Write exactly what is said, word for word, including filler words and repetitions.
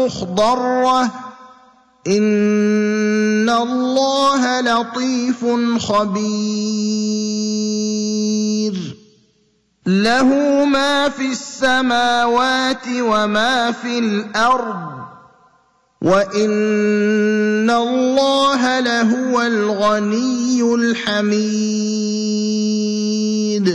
مخضرة إن الله لطيف خبير له ما في السماوات وما في الأرض وإن الله لهو الغني الحميد